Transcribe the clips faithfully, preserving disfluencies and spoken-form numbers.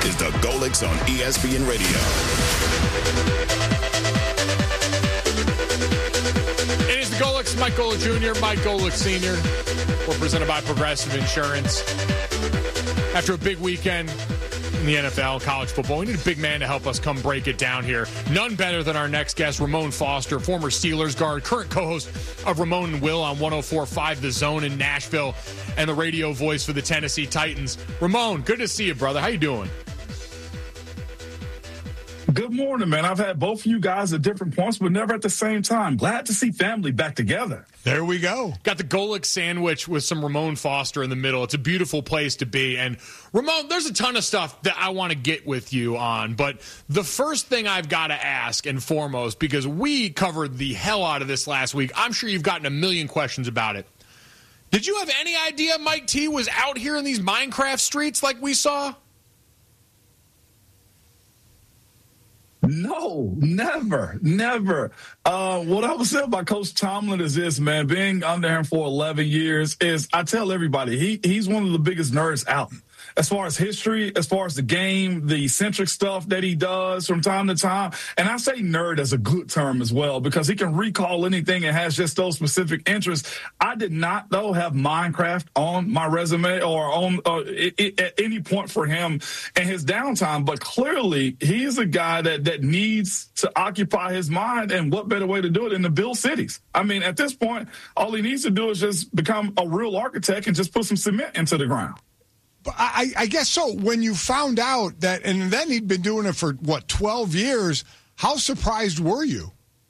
is the Golics on E S P N Radio. It is the Golics, Mike Golic Junior, Mike Golic Senior We're presented by Progressive Insurance. After a big weekend in the N F L, college football, we need a big man to help us come break it down here. None better than our next guest, Ramon Foster, former Steelers guard, current co-host of Ramon and Will on one oh four point five The Zone in Nashville, and the radio voice for the Tennessee Titans. Ramon, good to see you, brother. How you doing? Good morning, man. I've had both of you guys at different points, but never at the same time. Glad to see family back together. There we go. Got the Golic sandwich with some Ramon Foster in the middle. It's a beautiful place to be. And Ramon, there's a ton of stuff that I want to get with you on. But the first thing I've got to ask and foremost, because we covered the hell out of this last week, I'm sure you've gotten a million questions about it. Did you have any idea Mike T was out here in these Minecraft streets like we saw? No, never, never. Uh, what I would say about Coach Tomlin is this, man, being under him for eleven years is, I tell everybody, he he's one of the biggest nerds out. As far as history, as far as the game, the eccentric stuff that he does from time to time. And I say nerd as a good term as well, because he can recall anything and has just those specific interests. I did not, though, have Minecraft on my resume or on uh, it, it, at any point for him in his downtime. But clearly, he is a guy that, that needs to occupy his mind. And what better way to do it than to build cities? I mean, at this point, all he needs to do is just become a real architect and just put some cement into the ground. I, I guess so. When you found out that, and then he'd been doing it for, what, twelve years, how surprised were you?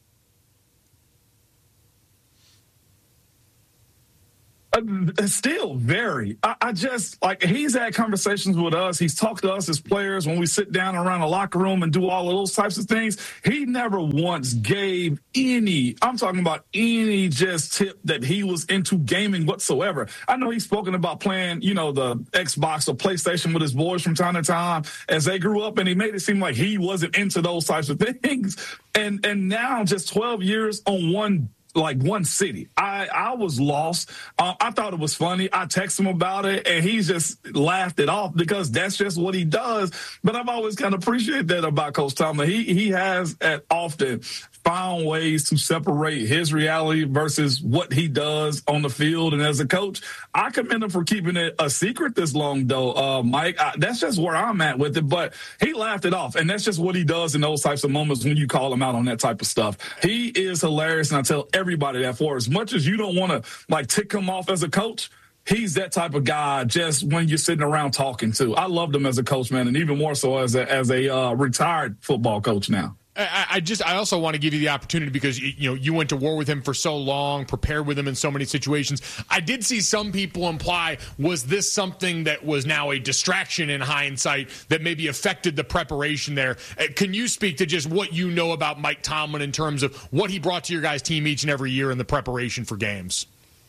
Uh, still very. I, I just, like, he's had conversations with us. He's talked to us as players when we sit down around the locker room and do all of those types of things. He never once gave any, I'm talking about any just tip that he was into gaming whatsoever. I know he's spoken about playing, you know, the Xbox or PlayStation with his boys from time to time as they grew up, and he made it seem like he wasn't into those types of things. And, and now just twelve years on one like one city. I, I was lost. Uh, I thought it was funny. I texted him about it, and he just laughed it off because that's just what he does. But I've always kind of appreciated that about Coach Tomlin. He he has at often found ways to separate his reality versus what he does on the field. And as a coach, I commend him for keeping it a secret this long, though, uh, Mike. I, that's just where I'm at with it. But he laughed it off, and that's just what he does in those types of moments when you call him out on that type of stuff. He is hilarious, and I tell everybody that for as much as you don't want to, like, tick him off as a coach, he's that type of guy just when you're sitting around talking to. I loved him as a coach, man, and even more so as a, as a uh, retired football coach now. I, I just, I also want to give you the opportunity because, you know, you went to war with him for so long, prepared with him in so many situations. I did see some people imply, was this something that was now a distraction in hindsight that maybe affected the preparation there? Can you speak to just what you know about Mike Tomlin in terms of what he brought to your guys' team each and every year in the preparation for games?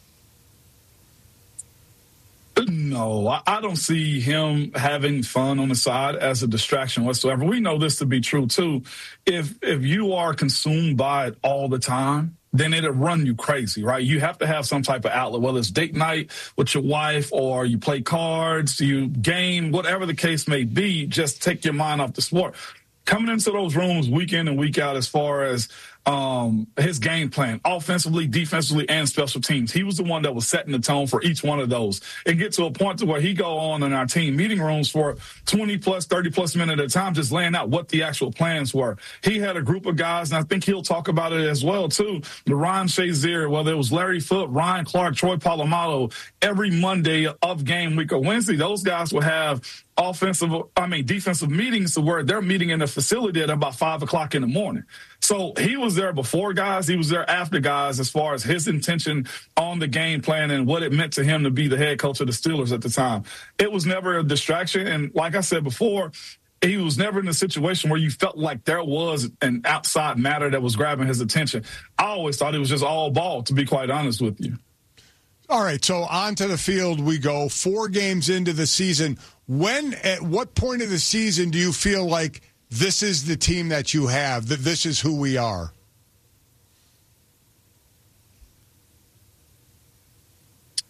No, I, I don't see him having fun on the side as a distraction whatsoever. We know this to be true, too. If if you are consumed by it all the time, then it'll run you crazy, right? You have to have some type of outlet, whether it's date night with your wife or you play cards, you game, whatever the case may be, just take your mind off the sport. Coming into those rooms week in and week out as far as um, his game plan, offensively, defensively, and special teams. He was the one that was setting the tone for each one of those. And get to a point to where he go on in our team meeting rooms for twenty plus, thirty plus minutes at a time, just laying out what the actual plans were. He had a group of guys, and I think he'll talk about it as well, too. The Ryan Shazier, whether it was Larry Foote, Ryan Clark, Troy Polamalu, every Monday of game week or Wednesday, those guys will have offensive, I mean, defensive meetings to where they're meeting in the facility at about five o'clock in the morning. So he was there before guys. He was there after guys as far as his intention on the game plan and what it meant to him to be the head coach of the Steelers at the time. It was never a distraction. And like I said before, he was never in a situation where you felt like there was an outside matter that was grabbing his attention. I always thought it was just all ball, to be quite honest with you. All right, so onto the field we go. Four games into the season. When, at what point of the season do you feel like this is the team that you have, that this is who we are?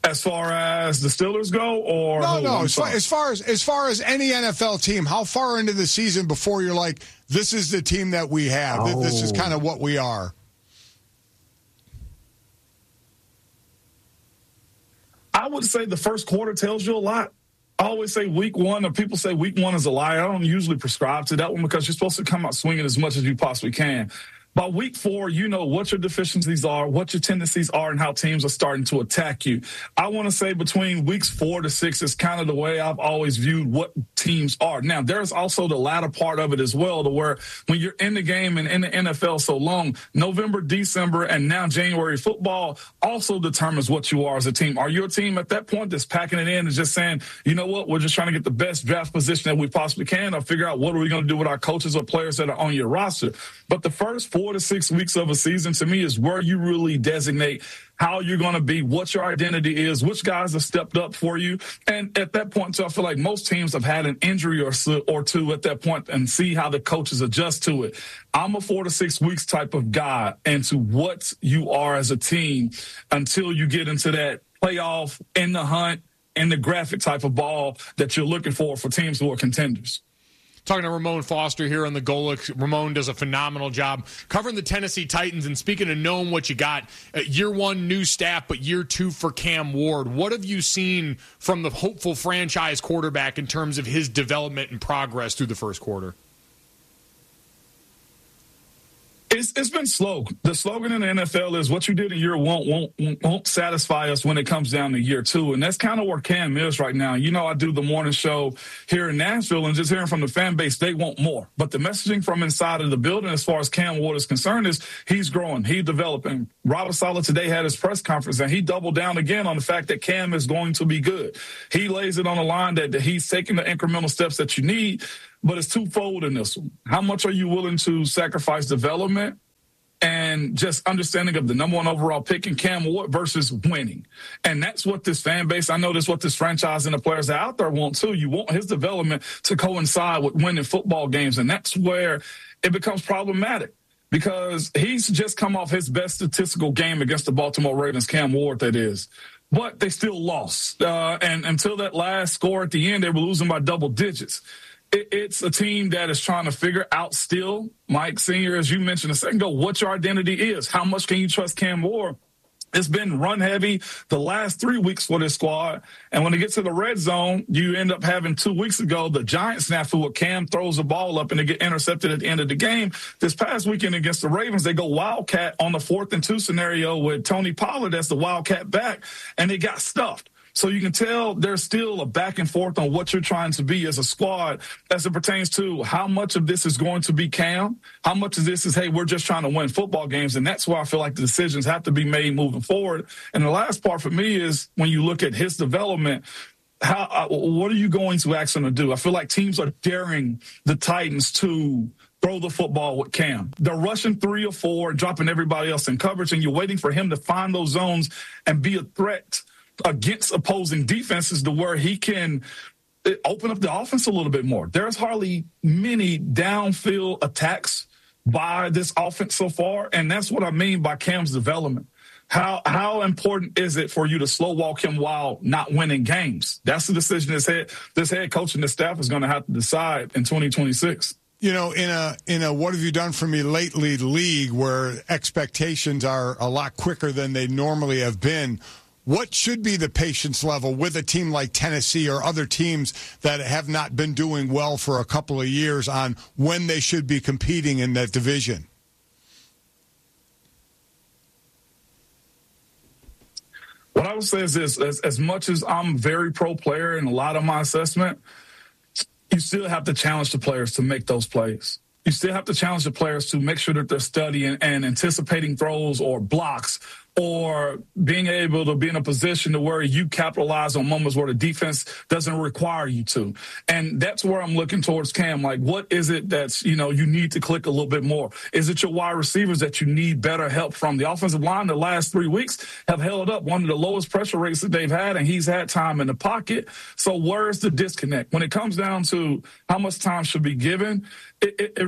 As far as the Steelers go, or no, who? no. I'm As far, sorry. as far as as far as any N F L team, how far into the season before you're like, this is the team that we have. Oh. This is kind of what we are. I would say the first quarter tells you a lot. I always say week one, or people say week one is a lie. I don't usually prescribe to that one because you're supposed to come out swinging as much as you possibly can. By week four, you know what your deficiencies are, what your tendencies are, and how teams are starting to attack you. I want to say between weeks four to six is kind of the way I've always viewed what teams are. Now, there's also the latter part of it as well, to where when you're in the game and in the N F L so long, November, December, and now January football also determines what you are as a team. Are you a team at that point that's packing it in and just saying, you know what, we're just trying to get the best draft position that we possibly can, or figure out what are we going to do with our coaches or players that are on your roster? But the first four to six weeks of a season, to me, is where you really designate how you're going to be, what your identity is, which guys have stepped up for you. And at that point, so I feel like most teams have had an injury or, so, or two at that point and see how the coaches adjust to it. I'm a four to six weeks type of guy into what you are as a team until you get into that playoff, in the hunt, in the graphic type of ball that you're looking for for teams who are contenders. Talking to Ramon Foster here on the Golic. Ramon does a phenomenal job covering the Tennessee Titans. And speaking of knowing what you got, uh, year one, new staff, but year two for Cam Ward. What have you seen from the hopeful franchise quarterback in terms of his development and progress through the first quarter? It's, it's been slow. The slogan in the N F L is what you did in year one won't, won't, won't satisfy us when it comes down to year two. And that's kind of where Cam is right now. You know, I do the morning show here in Nashville, and just hearing from the fan base, they want more. But the messaging from inside of the building as far as Cam Ward is concerned is he's growing, he's developing. Robert Saleh today had his press conference, and he doubled down again on the fact that Cam is going to be good. He lays it on the line that, that he's taking the incremental steps that you need. But it's twofold in this one. How much are you willing to sacrifice development and just understanding of the number one overall pick in Cam Ward versus winning? And that's what this fan base, I know that's what this franchise and the players that are out there want too. You want his development to coincide with winning football games. And that's where it becomes problematic, because he's just come off his best statistical game against the Baltimore Ravens, Cam Ward, that is. But they still lost. Uh, and until that last score at the end, they were losing by double digits. It's a team that is trying to figure out still, Mike Senior, as you mentioned a second ago, what your identity is. How much can you trust Cam Ward? It's been run heavy the last three weeks for this squad. And when it gets to the red zone, you end up having two weeks ago the giant snafu where Cam throws the ball up and they get intercepted at the end of the game. This past weekend against the Ravens, they go Wildcat on the fourth and two scenario with Tony Pollard as the Wildcat back, and they got stuffed. So you can tell there's still a back and forth on what you're trying to be as a squad as it pertains to how much of this is going to be Cam, how much of this is, hey, we're just trying to win football games. And that's why I feel like the decisions have to be made moving forward. And the last part for me is when you look at his development, how uh, what are you going to ask him to do? I feel like teams are daring the Titans to throw the football with Cam. They're rushing three or four, dropping everybody else in coverage, and you're waiting for him to find those zones and be a threat against opposing defenses to where he can open up the offense a little bit more. There's hardly many downfield attacks by this offense so far, and that's what I mean by Cam's development. How how important is it for you to slow walk him while not winning games? That's the decision this head this head coach and this staff is going to have to decide in twenty twenty-six. You know, in a in a what have you done for me lately league where expectations are a lot quicker than they normally have been, what should be the patience level with a team like Tennessee or other teams that have not been doing well for a couple of years on when they should be competing in that division? What I would say is this, as, as much as I'm very pro player in a lot of my assessment, you still have to challenge the players to make those plays. You still have to challenge the players to make sure that they're studying and anticipating throws or blocks, or being able to be in a position to where you capitalize on moments where the defense doesn't require you to. And that's where I'm looking towards Cam. Like, what is it that's, you know, you need to click a little bit more? Is it your wide receivers that you need better help from? The offensive line the last three weeks have held up one of the lowest pressure rates that they've had, and he's had time in the pocket. So where's the disconnect? When it comes down to how much time should be given, it, it, it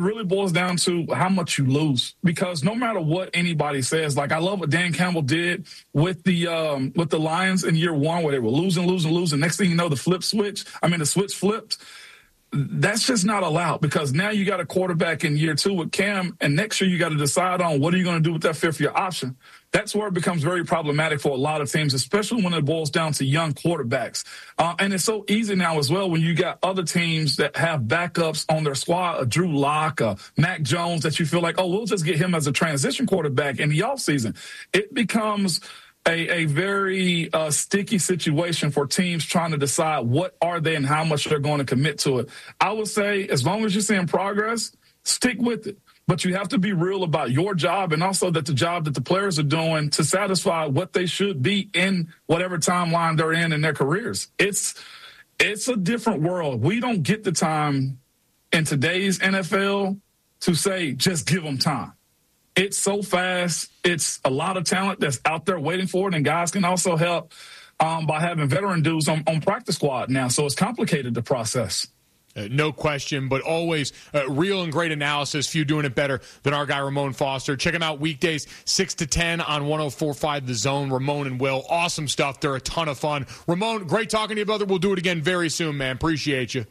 really boils down to how much you lose, because no matter what anybody says, like I love what Dan Campbell did with the um, with the Lions in year one, where they were losing, losing, losing. Next thing you know, the flip switch. I mean, the switch flipped. That's just not allowed, because now you got a quarterback in year two with Cam, and next year you got to decide on what are you going to do with that fifth year option. That's where it becomes very problematic for a lot of teams, especially when it boils down to young quarterbacks. Uh, and it's so easy now as well when you got other teams that have backups on their squad, a Drew Lock, a Mac Jones, that you feel like, oh, we'll just get him as a transition quarterback in the offseason. It becomes A, a very uh, sticky situation for teams trying to decide what are they and how much they're going to commit to it. I would say as long as you're seeing progress, stick with it. But you have to be real about your job, and also that the job that the players are doing to satisfy what they should be in whatever timeline they're in in their careers. It's it's a different world. We don't get the time in today's N F L to say, just give them time. It's so fast. It's a lot of talent that's out there waiting for it, and guys can also help um, by having veteran dudes on, on practice squad now. So it's complicated, the process. Uh, no question, but always uh, real and great analysis. Few doing it better than our guy Ramon Foster. Check him out weekdays six to ten on one oh four point five The Zone. Ramon and Will, awesome stuff. They're a ton of fun. Ramon, great talking to you, brother. We'll do it again very soon, man. Appreciate you.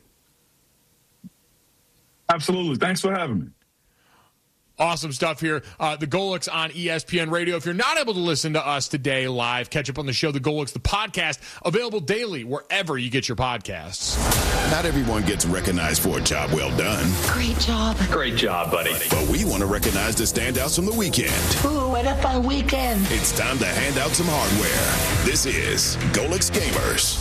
Absolutely. Thanks for having me. Awesome stuff here. Uh, the Golics on E S P N Radio. If you're not able to listen to us today live, catch up on the show, The Golics, the podcast, available daily wherever you get your podcasts. Not everyone gets recognized for a job well done. Great job. Great job, buddy. But we want to recognize the standouts from the weekend. Ooh, what a fun weekend. It's time to hand out some hardware. This is Golics Gamers.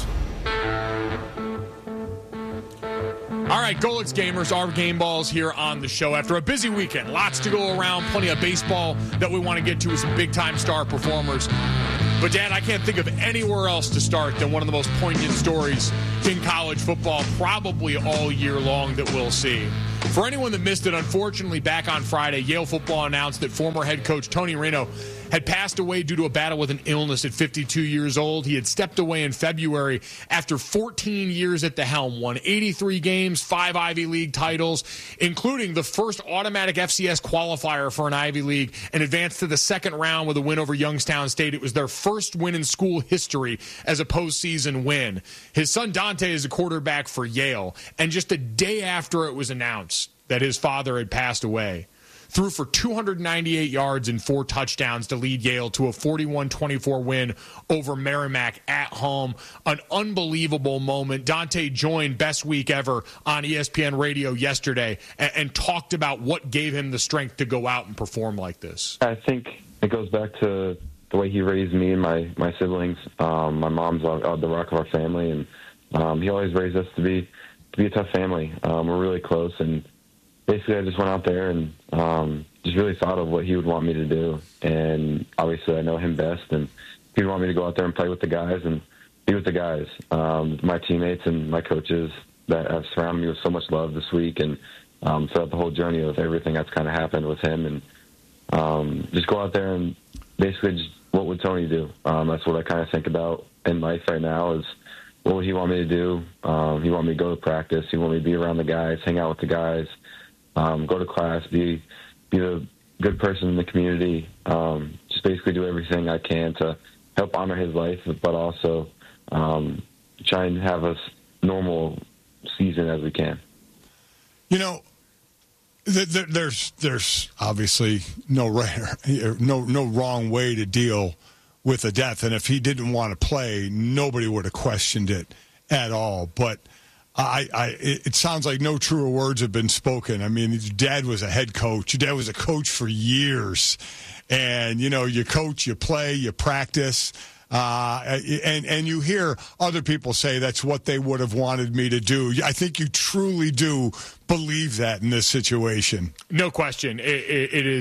All right, Golics Gamers, our game balls here on the show. After a busy weekend, lots to go around, plenty of baseball that we want to get to with some big-time star performers. But, Dad, I can't think of anywhere else to start than one of the most poignant stories in college football, probably all year long, that we'll see. For anyone that missed it, unfortunately, back on Friday, Yale football announced that former head coach Tony Reno had passed away due to a battle with an illness at fifty-two years old. He had stepped away in February after fourteen years at the helm, won eighty-three games, five Ivy League titles, including the first automatic F C S qualifier for an Ivy League, and advanced to the second round with a win over Youngstown State. It was their first win in school history as a postseason win. His son Dante is a quarterback for Yale, and just a day after it was announced that his father had passed away, threw for two hundred ninety-eight yards and four touchdowns to lead Yale to a forty-one twenty-four win over Merrimack at home. An unbelievable moment. Dante joined Best Week Ever on E S P N Radio yesterday and, and talked about what gave him the strength to go out and perform like this. I think it goes back to the way he raised me and my, my siblings. Um, my mom's uh, the rock of our family, and um, he always raised us to be to be a tough family. Um, we're really close, and basically I just went out there and um, just really thought of what he would want me to do. And obviously I know him best, and he would want me to go out there and play with the guys and be with the guys, um, my teammates and my coaches that have surrounded me with so much love this week, and um, throughout the whole journey of everything that's kind of happened with him. And um, just go out there and basically just, what would Tony do? Um, that's what I kind of think about in life right now is, what would he want me to do? Um, he want me to go to practice. He want me to be around the guys, hang out with the guys, Um, go to class, be be the good person in the community, um, just basically do everything I can to help honor his life, but also um, try and have a normal season as we can. You know, th- th- there's there's obviously no right, no no wrong way to deal with a death, and if he didn't want to play, nobody would have questioned it at all. But I, I, it sounds like no truer words have been spoken. I mean, your dad was a head coach. Your dad was a coach for years. And, you know, you coach, you play, you practice. Uh, and, and you hear other people say that's what they would have wanted me to do. I think you truly do believe that in this situation. No question. It, it, it is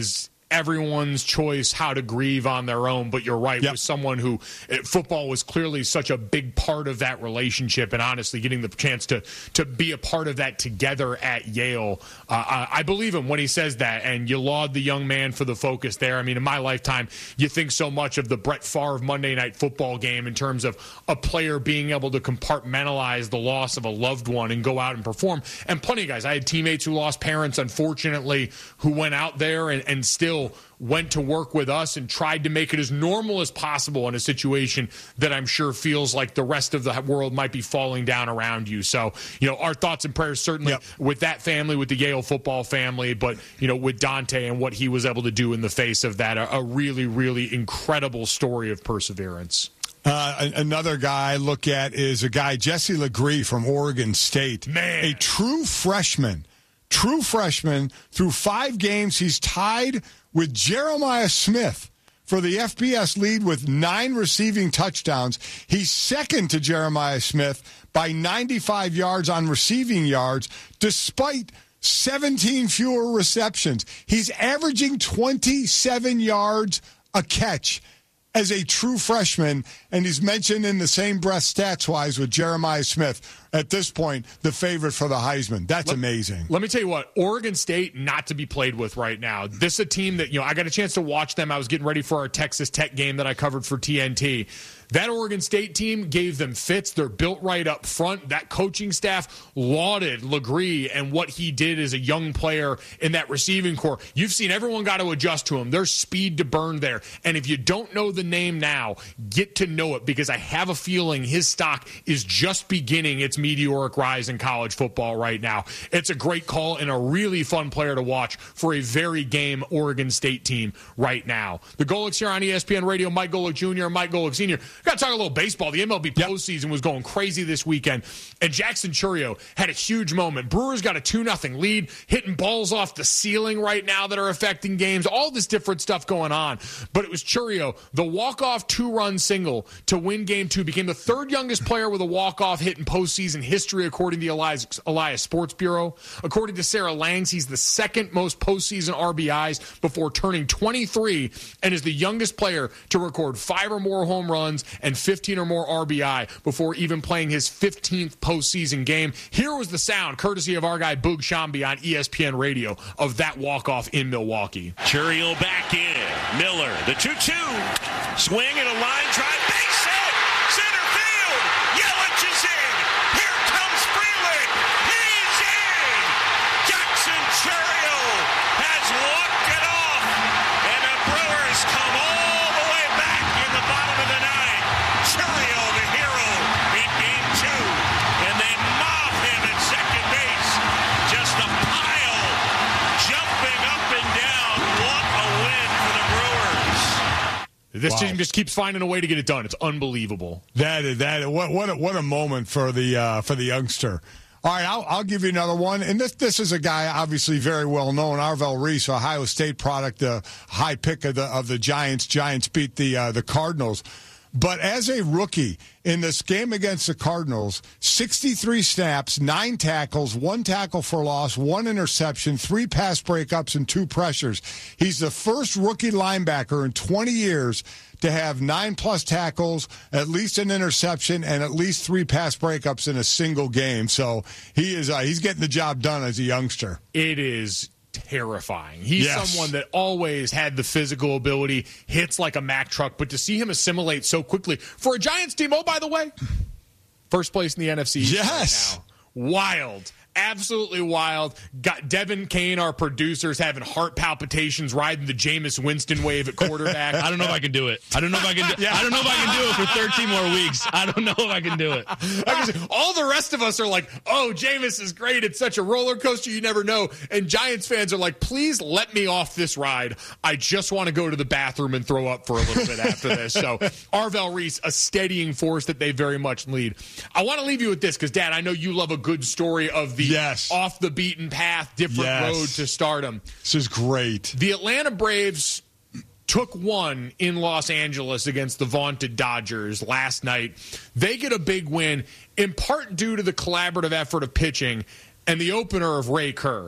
everyone's choice how to grieve on their own, but you're right, yep. with someone who football was clearly such a big part of that relationship, and honestly getting the chance to to be a part of that together at Yale. Uh, I, I believe him when he says that, and you laud the young man for the focus there. I mean, in my lifetime, you think so much of the Brett Favre Monday Night Football game in terms of a player being able to compartmentalize the loss of a loved one and go out and perform. And plenty of guys, I had teammates who lost parents, unfortunately, who went out there and, and still went to work with us and tried to make it as normal as possible in a situation that I'm sure feels like the rest of the world might be falling down around you. So, you know, our thoughts and prayers certainly yep. with that family, with the Yale football family, but, you know, with Dante and what he was able to do in the face of that, a, a really, really incredible story of perseverance. Uh, another guy I look at is a guy, Jesse LeGree from Oregon State. Man. A true freshman. True freshman. Through five games, he's tied with Jeremiah Smith for the F B S lead with nine receiving touchdowns. He's second to Jeremiah Smith by ninety-five yards on receiving yards, despite seventeen fewer receptions. He's averaging twenty-seven yards a catch as a true freshman, and he's mentioned in the same breath stats-wise with Jeremiah Smith. At this point, the favorite for the Heisman. That's let, amazing. Let me tell you what, Oregon State not to be played with right now. This is a team that, you know, I got a chance to watch them. I was getting ready for our Texas Tech game that I covered for T N T. That Oregon State team gave them fits. They're built right up front. That coaching staff lauded LeGree and what he did as a young player in that receiving corps. You've seen everyone got to adjust to him. There's speed to burn there. And if you don't know the name now, get to know it, because I have a feeling his stock is just beginning its meteoric rise in college football right now. It's a great call and a really fun player to watch for a very game Oregon State team right now. The Golics here on E S P N Radio. Mike Golic Junior and Mike Golic Senior Got to talk a little baseball. The M L B yep. postseason was going crazy this weekend, and Jackson Chourio had a huge moment. Brewers got a two nothing lead, hitting balls off the ceiling right now that are affecting games, all this different stuff going on. But it was Chourio, the walk-off two-run single to win Game two, became the third youngest player with a walk-off hit in postseason history, according to the Elias, Elias Sports Bureau. According to Sarah Langs, he's the second most postseason R B Is before turning twenty-three, and is the youngest player to record five or more home runs and fifteen or more R B I before even playing his fifteenth postseason game. Here was the sound, courtesy of our guy Boog Shambi on E S P N Radio, of that walk-off in Milwaukee. Chourio back in. Miller, the two two. Swing and a line drive. Base hit. Center field. Yelich is in. Here comes Freeland. He's in. Jackson Chourio has walked it off. And the Brewers come all the way back in the bottom of the ninth. Chourio, the hero, in game two. And they mob him at second base. Just a pile jumping up and down. What a win for the Brewers. This Wow. team just keeps finding a way to get it done. It's unbelievable. That is that. What what a, what a moment for the uh, for the youngster. All right, I'll, I'll give you another one. And this this is a guy obviously very well known, Arvell Reese, Ohio State product, the high pick of the of the Giants. Giants beat the uh, the Cardinals. But as a rookie in this game against the Cardinals, sixty-three snaps, nine tackles, one tackle for loss, one interception, three pass breakups, and two pressures. He's the first rookie linebacker in twenty years to have nine-plus tackles, at least an interception, and at least three pass breakups in a single game. So he is uh, he's getting the job done as a youngster. It is terrifying. He's Yes. someone that always had the physical ability, hits like a Mack truck, but to see him assimilate so quickly for a Giants team, oh, by the way, first place in the N F C East Yes. right now. Wild. Absolutely wild. Got Devin Kane, our producers, having heart palpitations, riding the Jameis Winston wave at quarterback. I don't know if I can do it. I don't know if I can. Do, yeah. I don't know if I can do it for thirteen more weeks. I don't know if I can do it. I can say, all the rest of us are like, "Oh, Jameis is great. It's such a roller coaster. You never know." And Giants fans are like, "Please let me off this ride. I just want to go to the bathroom and throw up for a little bit after this." So, Arvell Reese, a steadying force that they very much lead. I want to leave you with this because, Dad, I know you love a good story of the Yes. off the beaten path, different Yes. road to stardom. This is great. The Atlanta Braves took one in Los Angeles against the vaunted Dodgers last night. They get a big win in part due to the collaborative effort of pitching and the opener of Ray Kerr.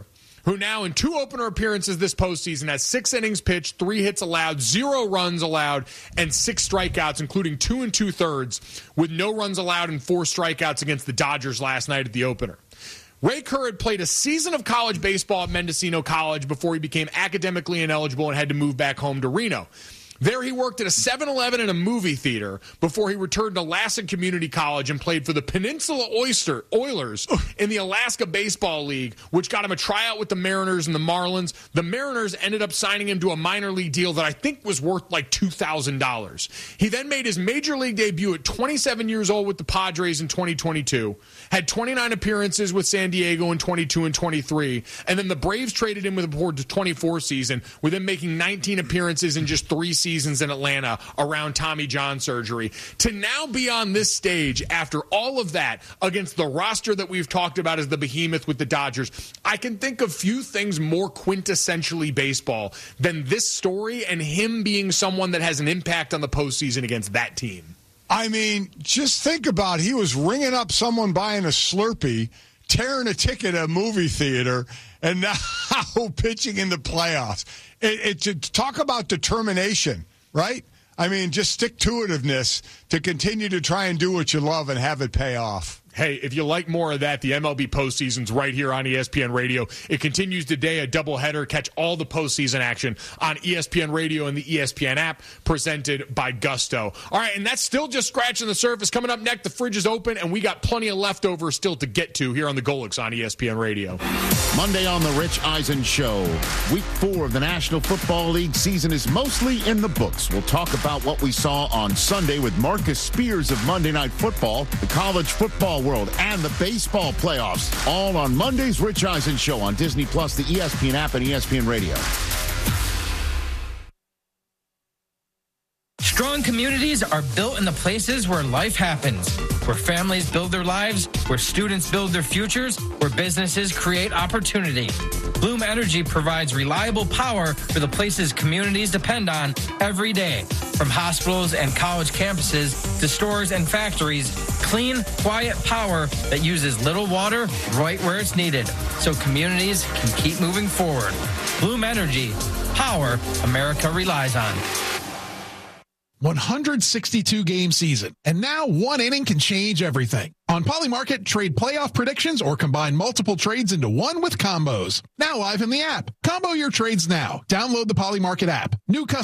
who now in two opener appearances this postseason has six innings pitched, three hits allowed, zero runs allowed, and six strikeouts, including two and two-thirds, with no runs allowed and four strikeouts against the Dodgers last night at the opener. Ray Kerr had played a season of college baseball at Mendocino College before he became academically ineligible and had to move back home to Reno. There he worked at a seven eleven and a movie theater before he returned to Lassen Community College and played for the Peninsula Oyster Oilers in the Alaska Baseball League, which got him a tryout with the Mariners and the Marlins. The Mariners ended up signing him to a minor league deal that I think was worth like two thousand dollars. He then made his major league debut at twenty-seven years old with the Padres in twenty twenty-two, had twenty-nine appearances with San Diego in twenty-two and twenty-three, and then the Braves traded him with a board to twenty-four season, with him making nineteen appearances in just three seasons. seasons in Atlanta around Tommy John surgery. To now be on this stage after all of that against the roster that we've talked about as the behemoth with the Dodgers, I can think of few things more quintessentially baseball than this story and him being someone that has an impact on the postseason against that team. I mean, just think about it. He was ringing up someone buying a Slurpee, tearing a ticket at a movie theater, and now pitching in the playoffs. It, it, talk about determination, right? I mean, just stick-to-itiveness to continue to try and do what you love and have it pay off. Hey, if you like more of that, the M L B postseason's right here on E S P N Radio. It continues today, a doubleheader. Catch all the postseason action on E S P N Radio and the E S P N app, presented by Gusto. All right, and that's still just scratching the surface. Coming up next, the fridge is open, and we got plenty of leftovers still to get to here on the Golics on E S P N Radio. Monday on the Rich Eisen Show. Week four of the National Football League season is mostly in the books. We'll talk about what we saw on Sunday with Marcus Spears of Monday Night Football, the college football world, and the baseball playoffs, all on Monday's Rich Eisen Show on Disney Plus, the E S P N app, and E S P N Radio. Strong communities are built in the places where life happens, where families build their lives, where students build their futures, where businesses create opportunity. Bloom Energy provides reliable power for the places communities depend on every day. From hospitals and college campuses to stores and factories, clean, quiet power that uses little water right where it's needed, so communities can keep moving forward. Bloom Energy, power America relies on. one hundred sixty-two game season, and now one inning can change everything. On Polymarket, trade playoff predictions or combine multiple trades into one with combos. Now live in the app. Combo your trades now. Download the Polymarket app. New customers